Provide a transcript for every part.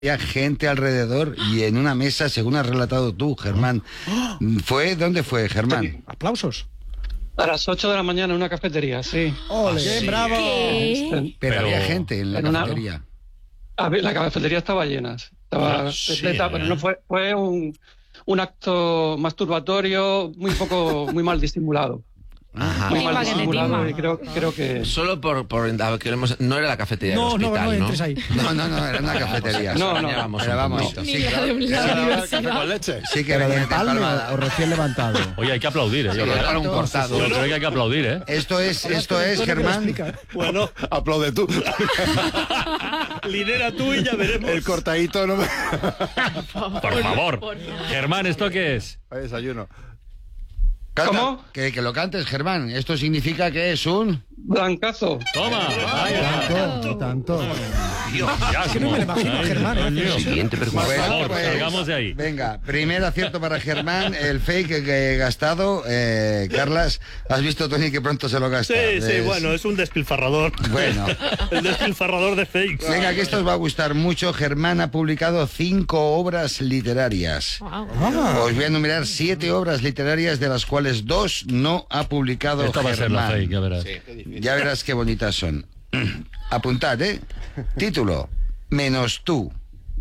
Había gente alrededor y en una mesa, según has relatado tú, Germán. ¿Dónde fue, Germán? Aplausos. A las 8 de la mañana en una cafetería, sí. ¡Ole, sí. bravo! Pero había gente en la cafetería. La cafetería estaba llena. Estaba repleta, pero no fue un acto masturbatorio muy mal disimulado. Ajá. Muy mal disimulado y creo que... Solo no era la cafetería del hospital, no entres ahí. No, era una cafetería. No. Pero vamos, sí, claro. ¿Café con leche? Sí que ¿Pero venía de palma palmada. o recién levantado? Oye, hay que aplaudir, ¿eh? Sí, Yo creo para un cortado. yo creo que hay que aplaudir, ¿eh? Esto es, Germán. Bueno, aplaude tú. Lidera tú y ya veremos. El cortadito no me... Por favor. Germán, ¿esto qué es? Hay desayuno. Canta, ¿Cómo? Que lo cantes, Germán. Esto significa que es un... Blancazo. Toma. Tanto. Ya, Es que no me lo imagino a Germán. Siguiente pregunta. Por favor, pues, salgamos de ahí. Venga, primer acierto para Germán, el fake que he gastado. Carlas, ¿has visto, Tony, que pronto se lo gasta? Sí, bueno, es un despilfarrador. Bueno. El despilfarrador de fakes. Venga, que esto os va a gustar mucho. Germán ha publicado 5 obras literarias. Wow. Os voy a enumerar 7 obras literarias, de las cuales 2 no ha publicado Esta va a ser la Germán. fake, ya verás. Ya verás qué bonitas son. Apuntad, ¿eh? Título: Menos tú.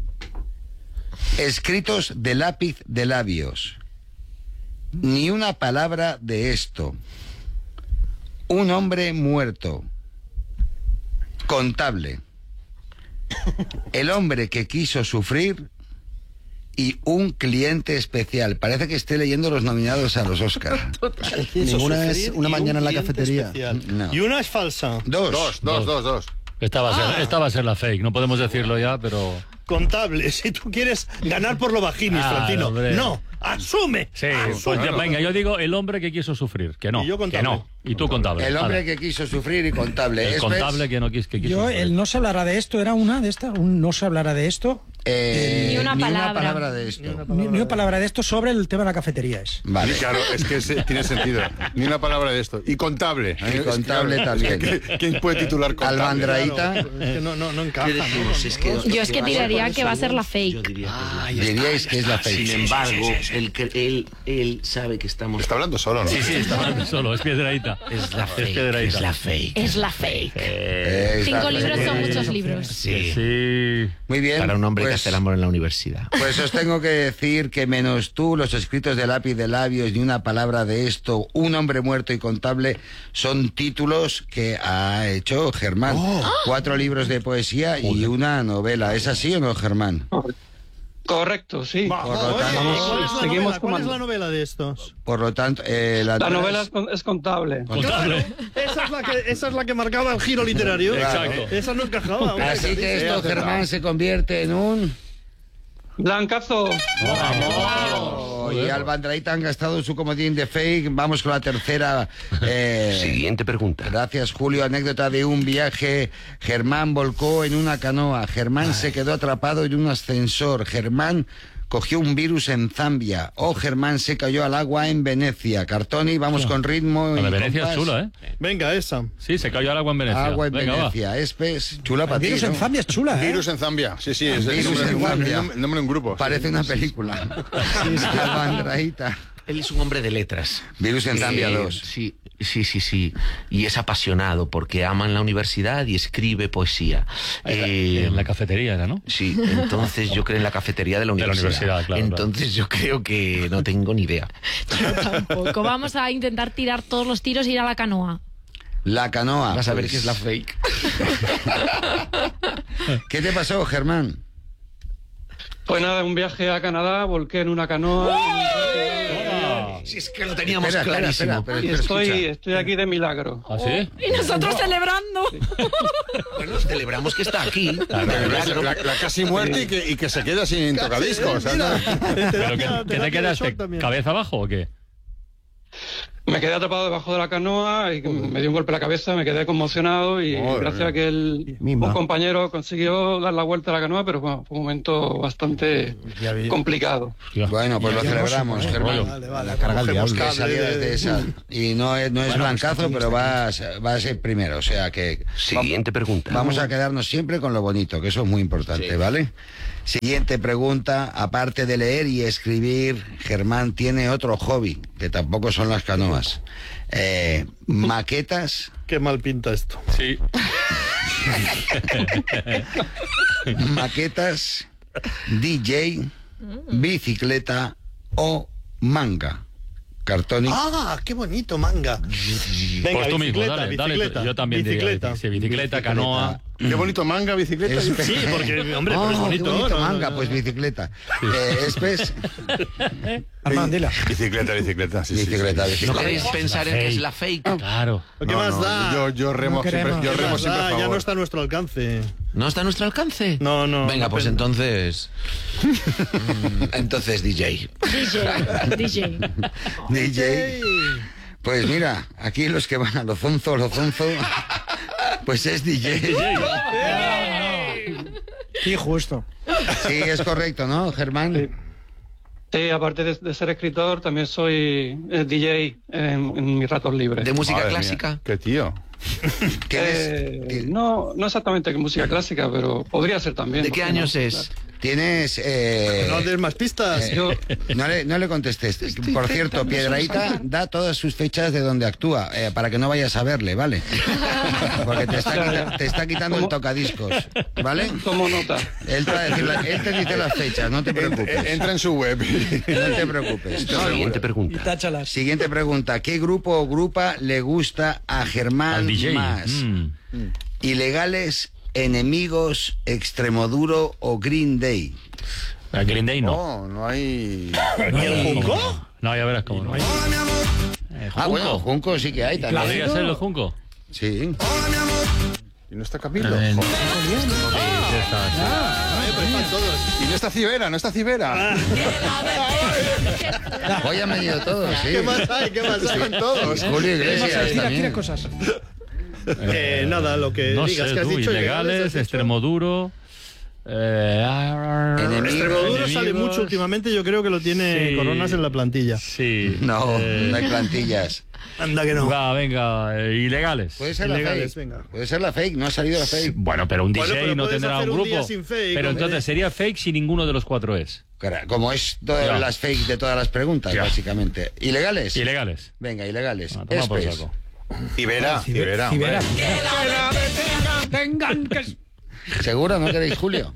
Escritos de lápiz de labios. Ni una palabra de esto. Un hombre muerto. Contable. El hombre que quiso sufrir. Y un cliente especial. Parece que esté leyendo los nominados a los Oscars. Ninguna es una mañana en la cafetería. No. Y una es falsa. Dos. Esta va a ser la fake, no podemos decirlo ya, pero... Contable, si tú quieres ganar por lo bajinis, Ah, Florentino. hombre. No, asume. Sí, asume. pues ya, venga, yo digo el hombre que quiso sufrir, que no, Y yo que contable. no. Y tú contable. El hombre Vale. que quiso sufrir y contable. El Esto contable es, que no quiso Yo, sufrir. el no se hablará de esto, era una de estas, un no se hablará de esto. ni una palabra. de esto. Ni una palabra de esto sobre el tema de la cafetería es. Vale. Claro, es que tiene sentido. Ni una palabra de esto. Y contable. Y contable también. ¿Quién puede titular contable? Albandraíta. Es que no encaja. ¿Qué decimos? Es que Yo es que tiraría que va a ser la Yo fake. diría Diríais que es la fake. Sin embargo, él sabe que estamos... Está hablando solo, ¿no? Sí, está hablando solo, es Piedraíta. Es la fake. Piedraíta. Es la fake. Es la fake. Es la 5 fake. libros son muchos libros. Sí. Sí. Muy bien. Para un hombre que pues, hace el amor en la universidad. Pues os tengo que decir que menos tú, los escritos de lápiz de labios, ni una palabra de esto, un hombre muerto y contable, son títulos que ha hecho Germán. 4 libros de poesía y una novela. ¿Es así o no, Germán? Correcto, sí. Por lo tanto, Seguimos ¿Cuál es la tomando. novela de estos? por lo tanto, La novela es contable. Contable. Esa es la que marcaba el giro literario. Exacto. Esa no encajaba. Así que esto, Germán, se convierte en un... Blancazo. Y Albandraíta han gastado su comodín de fake. Vamos con la tercera. Siguiente pregunta. Gracias, Julio. Anécdota de un viaje. Germán volcó en una canoa. Germán se quedó atrapado en un ascensor. Germán cogió un virus en Zambia. Germán se cayó al agua en Venecia. Cartoni, vamos con ritmo. La y de Venecia compás. es chula, ¿eh? Venga, esa. Sí, se cayó al agua en Venecia. Agua en Venga, Venecia. Es chula para ti, Virus en ¿no? Zambia es chula, ¿eh? Virus en Zambia. Sí, es el Virus nombre, en Zambia. el nombre de un grupo. Parece una película. Albandraíta. Él es un hombre de letras. Virus en Zambia 2. Sí. Y es apasionado porque ama en la universidad y escribe poesía. En la cafetería era, ¿no? Sí, entonces yo creo en la cafetería de la De la universidad. universidad, claro, Entonces yo creo que no tengo ni idea. Yo tampoco. Vamos a intentar tirar todos los tiros e ir a la canoa. La canoa. Vas a ver pues. qué es la fake. ¿Qué te pasó, Germán? Pues nada, un viaje a Canadá, volqué en una canoa. Si es que lo teníamos Espera, clarísimo. pero Y escucha. estoy aquí de milagro. ¿Ah, sí? Y nosotros celebrando. Bueno, celebramos que está aquí. La casi muerte y que se queda sin tocadiscos. ¿Pero que te quedaste cabeza abajo o qué? Me quedé atrapado debajo de la canoa y me dio un golpe en la cabeza, me quedé conmocionado y gracias a que un compañero consiguió dar la vuelta a la canoa, pero bueno, fue un momento bastante complicado. Bueno, pues lo celebramos, Germán. Vale. Que salieras de esa. Y no es blancazo, pero va a ser primero. O sea que... Siguiente pregunta. Vamos a quedarnos siempre con lo bonito, que eso es muy importante, ¿vale? Siguiente pregunta. Aparte de leer y escribir, Germán tiene otro hobby, que tampoco son las canoas. Maquetas. Qué mal pinta esto. Sí. Maquetas, DJ, bicicleta o manga. Cartoni. ¡Ah, qué bonito, manga! Venga, Pues tú mismo, bicicleta, dale. bicicleta. Yo también diría bicicleta, canoa. Qué bonito manga, bicicleta. Sí, porque, hombre, pero es Qué bonito. bonito ¿no? manga, pues bicicleta. Espes. Armand, dila. Bicicleta, sí. Bicicleta, ¿No bicicleta. queréis pensar en que es la fake? Claro. ¿Qué más da? Yo remo No siempre, queremos. yo ¿Qué remo más siempre a da? Ya favor. no está a nuestro alcance. ¿No está a nuestro alcance? No. Venga, pues depende. entonces DJ. DJ. DJ. Pues mira, aquí los que van a lo zonzo, pues es DJ. Sí, justo. Sí, es correcto, ¿no, Germán? Sí, aparte de ser escritor, también soy DJ en mis ratos libres. ¿De música Madre clásica? mía, qué tío. No exactamente música clásica, pero podría ser también. ¿De qué ¿por qué años no? es? Tienes... No des más pistas. Yo, No le contestes. Por cierto, Piedrahíta da todas sus fechas de donde actúa, para que no vayas a verle, ¿vale? Porque te está quitando el tocadiscos, ¿vale? tomo nota. Él te dice las fechas, no te preocupes. Entra en su web. No te preocupes. Siguiente Y pregunta. táchalas. Siguiente pregunta. ¿Qué grupo o grupa le gusta a Germán Al DJ. más? Mm. ¿Ilegales, Enemigos, Extremoduro o Green Day? A Green Day no. No, no hay... ¿Y el Junco? No, ya verás cómo no. Ah, bueno, Junco sí que hay también. ¿Podría ser el Junco? Sí. ¿Y no está Camilo? Sí, Joder. sí está. ¿Y no está Cibera? Hoy han venido todos, sí. ¿Qué más hay? Están todos. Julio Iglesias Tira también. cosas. Nada, lo que No digas sé, que has tú, dicho. ilegales, has dicho. Extremoduro. Extremoduro sale Enemigos. mucho últimamente, yo creo que lo tiene Sí. Coronas en la plantilla. Sí. No, no hay plantillas. Anda que no. Va, venga, ilegales. Puede ser la Ilegales, fake. venga. Puede ser la fake, no ha salido la fake. Bueno, pero un DJ Bueno, pero no puedes tendrá hacer un un día grupo. sin fake, Pero hombre. entonces sería fake si ninguno de los cuatro es. Como es todas Ya. las fake de todas las preguntas, Ya. básicamente. ¿Ilegales? Ilegales. Venga, ilegales. Ah, toma por Espes. saco. Cibera. Cibera. ¿Seguro? ¿No queréis Julio?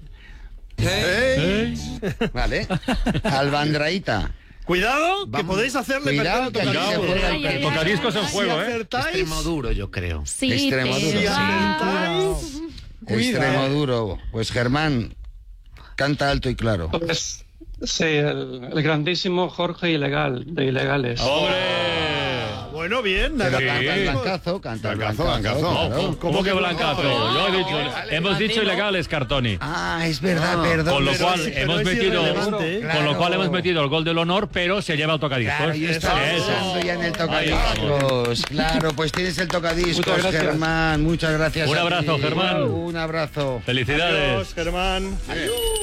Vale. Albandraíta. Cuidado, que Vamos. podéis hacerle Cuidado, perder que a aquí se tocadiscos. juega Ay, ay, El tocadiscos en ay. juego, Si ¿eh? acertáis, Extremoduro, yo creo. Sí, Extremoduro. si te- acertáis, Extremoduro. Pues Germán, canta alto y claro. Pues, sí, el grandísimo Jorge Ilegal, de Ilegales. Bueno, bien. Pero nada. canta el Sí. blancazo, canta el Blancazo, blancazo. blancazo. Claro. ¿Cómo que blancazo? Yo he dicho, hemos dicho ilegales, Cartoni. Ah, es verdad, perdón. Con lo pero cual es- pero hemos es metido irrelevante, ¿eh? con lo cual Claro. hemos metido el gol del honor, pero se lleva el tocadiscos. Claro, yo estaba Eso. pensando ya en el Ahí tocadiscos. Claro, pues tienes el tocadiscos, Muchas gracias. Germán. Muchas gracias. Un a abrazo, ti. Germán. Un abrazo. Felicidades. Adiós, Germán. Adiós.